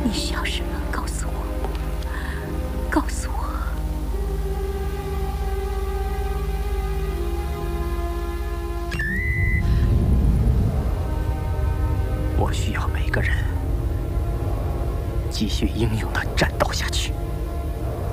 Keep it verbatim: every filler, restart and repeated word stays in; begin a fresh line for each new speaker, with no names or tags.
你需要什么？告诉我，告诉我。
我需要每个人继续英勇地战斗下去。